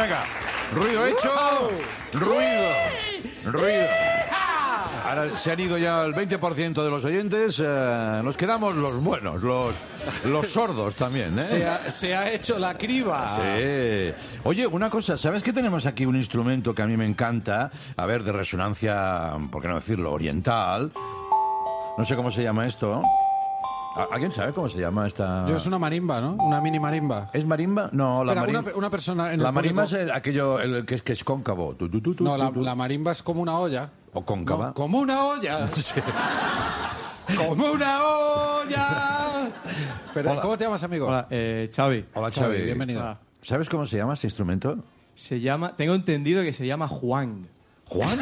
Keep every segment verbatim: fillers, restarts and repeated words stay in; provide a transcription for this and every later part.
Venga, ruido hecho, ruido, ruido. Ahora se han ido ya el veinte por ciento de los oyentes, eh, nos quedamos los buenos, los, los sordos también, ¿eh? Se ha, se ha hecho la criba. Sí. Oye, una cosa, ¿sabes que tenemos aquí un instrumento que a mí me encanta? A ver, de resonancia, ¿por qué no decirlo? Oriental. No sé cómo se llama esto. ¿Alguien sabe cómo se llama esta...? Yo, es una marimba, ¿no? Una mini marimba. ¿Es marimba? No, la Espera, marimba... una, una persona en La el marimba público... es el- aquello el que es, que es cóncavo. Tu, tu, tu, tu, No, la, tu, tu. la marimba es como una olla. O cóncava. No, como una olla. Sí. ¡Como una olla! Pero, Hola. ¿cómo te llamas, amigo? Hola, eh, Xavi. Hola, Xavi, Xavi. bienvenido. Hola. ¿Sabes cómo se llama este instrumento? Se llama, tengo entendido que se llama Juan. Juan.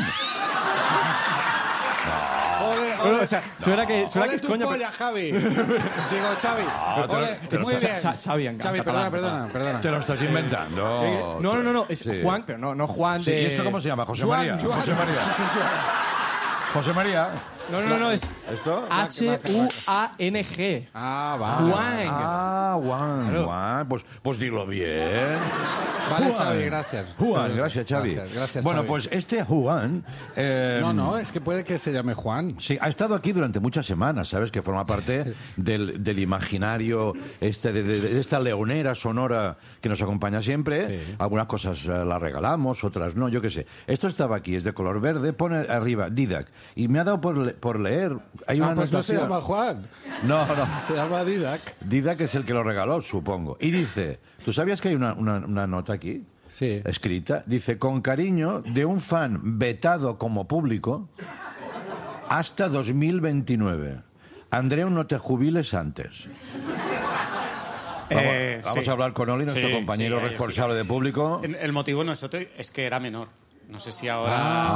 Ole, Bueno, ole. o sea, suena que, suena Ole que es tu coña, polla, Javi. Digo, Xavi. te lo- Ole, te lo muy estás- bien. Cha- Xavi, en Xavi, catalán, perdona, perdona, catalán. perdona. Te lo estás inventando. pero- No, no, no, no, es Sí. Juan, pero no, no Juan Sí, de... ¿y esto cómo se llama? José Juan, María. Juan. José María. José María. No, no, no, no, es ¿Esto? H U A N G. Ah, vale. Juan. Ah, Juan, Claro. Juan. Pues, pues dilo bien. Vale, Juan. Xavi, gracias. Juan, gracias, Xavi. Gracias, gracias, bueno, Xavi. pues este Juan... eh, No, no, es que puede que se llame Juan. Sí, ha estado aquí durante muchas semanas, ¿sabes? Que forma parte del, del imaginario, este, de, de- de esta leonera sonora que nos acompaña siempre. Sí. Algunas cosas eh, las regalamos, otras no, yo qué sé. Esto estaba aquí, es de color verde, pone arriba Didac. Y me ha dado por, le- por leer. Hay Ah, una pues no se anotación. llama Juan. No, no. Se llama Didac. Didac es el que lo regaló, supongo. Y dice, ¿tú sabías que hay una, una, una nota aquí? Sí. Escrita. Dice, con cariño de un fan vetado como público hasta dos mil veintinueve. Andreu, no te jubiles antes. Vamos, Eh, vamos sí. a hablar con Oli, nuestro Sí, compañero sí, ahí responsable de público. El, el motivo no es otro, es que era menor. No sé si ahora...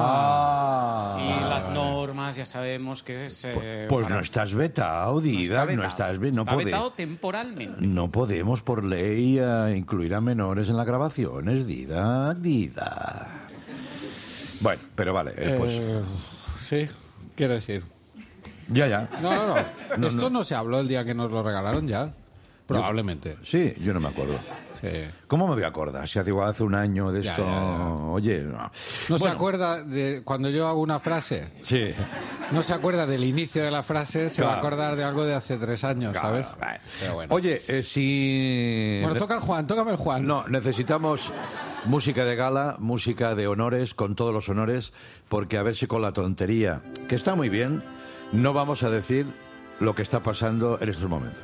Ah, y vale, las vale. normas ya sabemos que es... eh, Pues para- no estás vetado, no está Didac, no vetado. estás ve- no Está pode- vetado temporalmente. No podemos por ley eh, incluir a menores en las grabaciones, Didac, Didac. Bueno, pero vale, eh, pues Eh, sí, quiero decir. ya, ya. No, no, no. No, Esto no. no. se habló el día que nos lo regalaron ya. Probablemente. Sí, yo no me acuerdo. Sí. ¿Cómo me voy a acordar? Si hace igual hace un año de Ya, esto. ya, ya. Oye, no. No se Bueno, acuerda de cuando yo hago una frase. Sí. No se acuerda del inicio de la frase, se va a Claro. acordar de algo de hace tres años, ¿sabes? Claro, vale. Pero bueno. Oye, eh, si. Bueno, toca el Juan, tócame el Juan. No, necesitamos música de gala, música de honores, con todos los honores, porque a ver si con la tontería, que está muy bien, no vamos a decir lo que está pasando en estos momentos.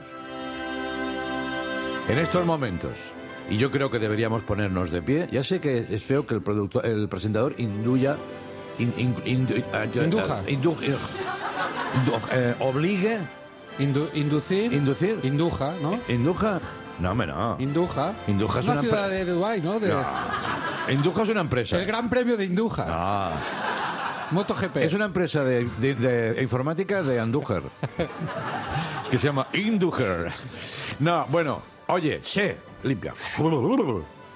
En estos momentos, y yo creo que deberíamos ponernos de pie, ya sé que es feo que el productor, el presentador induya, in- in- indu- eh, Induja. eh, indu- eh, indu- eh, obligue, Indu- inducir. inducir, Induja, ¿no? induja, no, hombre, no. Induja. Induja es una una ciudad empre- de Dubái, ¿no? De- No. Induja es una empresa. El Gran Premio de Induja. Ah, MotoGP. es una empresa de, de- de informática de Andújar que se llama Indújar. No, bueno, oye, che, limpia.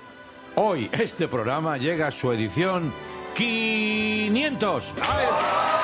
Hoy este programa llega a su edición quinientos. ¡A ver!